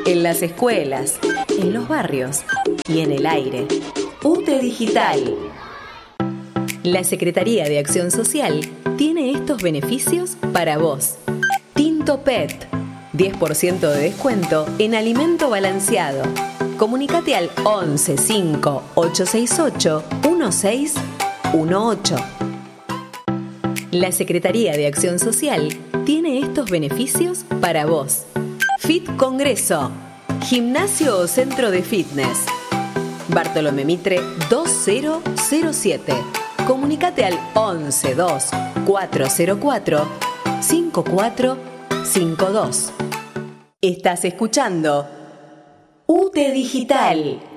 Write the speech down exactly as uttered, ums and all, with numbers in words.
en las escuelas, en los barrios y en el aire. U T E Digital. La Secretaría de Acción Social tiene estos beneficios para vos. Tinto P E T, diez por ciento de descuento en alimento balanceado. Comunicate al once cinco ocho seis ocho uno seis uno ocho. La Secretaría de Acción Social tiene estos beneficios para vos. Fit Congreso, gimnasio o centro de fitness. Bartolomé Mitre dos mil siete. Comunicate al once dos cuatro cero cuatro cinco cuatro cinco dos. Estás escuchando U T E Digital.